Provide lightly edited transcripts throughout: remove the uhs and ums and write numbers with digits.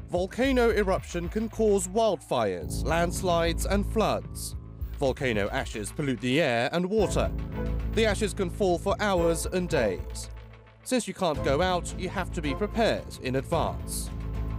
Volcano eruption can cause wildfires, landslides and floods. Volcano ashes pollute the air and water. The ashes can fall for hours and days. Since you can't go out, you have to be prepared in advance.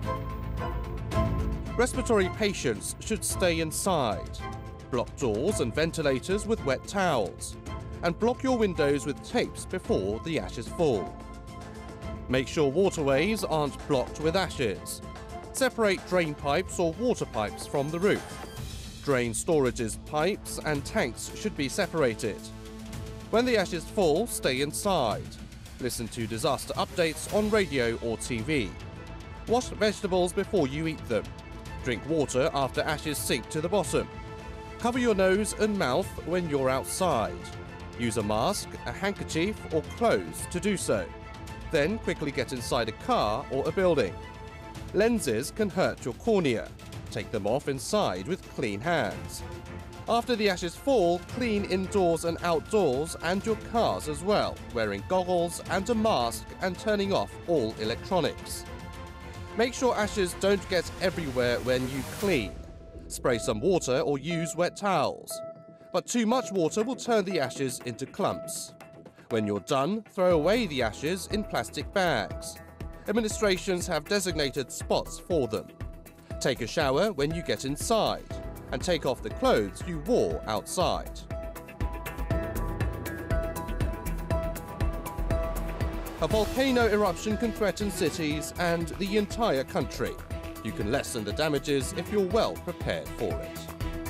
Respiratory patients should stay inside. Block doors and ventilators with wet towels. And block your windows with tapes before the ashes fall. Make sure waterways aren't blocked with ashes. Separate drain pipes or water pipes from the roof. Drain storages, pipes and tanks should be separated. When the ashes fall, stay inside. Listen to disaster updates on radio or TV. Wash vegetables before you eat them. Drink water after ashes sink to the bottom. Cover your nose and mouth when you're outside. Use a mask, a handkerchief or clothes to do so. Then quickly get inside a car or a building. Lenses can hurt your cornea. Take them off inside with clean hands. After the ashes fall, clean indoors and outdoors and your cars as well, wearing goggles and a mask and turning off all electronics. Make sure ashes don't get everywhere when you clean. Spray some water or use wet towels. But too much water will turn the ashes into clumps. When you're done, throw away the ashes in plastic bags. Administrations have designated spots for them. Take a shower when you get inside and take off the clothes you wore outside. A volcano eruption can threaten cities and the entire country. You can lessen the damages if you're well prepared for it.